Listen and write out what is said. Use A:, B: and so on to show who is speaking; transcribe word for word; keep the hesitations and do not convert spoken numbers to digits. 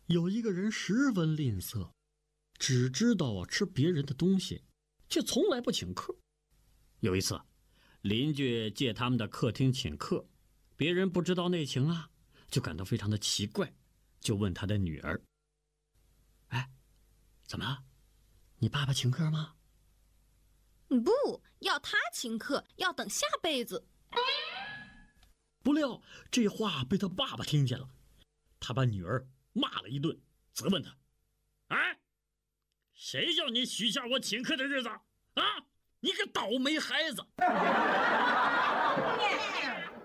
A: 有一个人十分吝啬，只知道吃别人的东西，却从来不请客。有一次，邻居借他们的客厅请客，别人不知道内情啊，就感到非常的奇怪，就问他的女儿：“哎，怎么了？你爸爸请客吗？”“
B: 不要他请客，要等下辈子。”
A: 不料这话被他爸爸听见了，他把女儿骂了一顿，责问他：“哎，谁叫你许下我请客的日子啊？你个倒霉孩子！”